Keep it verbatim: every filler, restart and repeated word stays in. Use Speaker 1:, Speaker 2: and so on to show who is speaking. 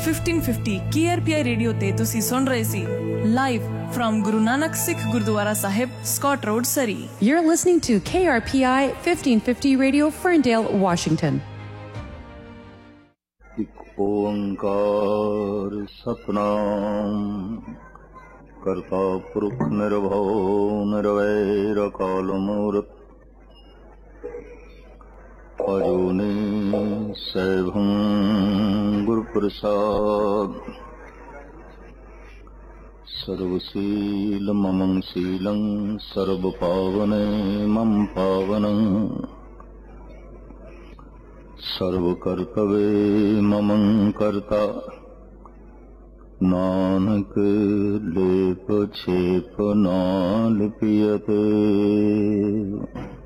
Speaker 1: Fifteen fifty K R P ਆਈ radio ਤੇ ਤੁਸੀਂ ਸੁਣ ਰਹੇ ਸੀ live from Guru Nanak Sikh Gurdwara Sahib, Scott Road, Surrey.
Speaker 2: You're listening to K R P I fifteen fifty Radio, Ferndale, Washington.
Speaker 3: ਇੱਕ ਓੰਕਾਰ ਸਤਿਨਾਮ ਕਰਤਾ ਪੁਰਖ ਨਿਰਭਉ ਨਿਰਵੈਰ ਅਕਾਲ ਮੂਰਤ ਅਜੂਨੀ ਸੈਭੰ ਗੁਰ ਪ੍ਰਸਾਦ ਸਰਵਸ਼ੀਲ ਮਮੰ ਸ਼ੀਲੰ ਸਰਬ ਪਾਵਨੇ ਮਮ ਪਾਵਨੰ ਸਰਵ ਕਰਤਵੇ ਮਮੰ ਕਰਤਾ ਨਾਨਕ ਲੇਪ ਛੇਪ ਨਾ ਲਿਪਿਯਤੇ।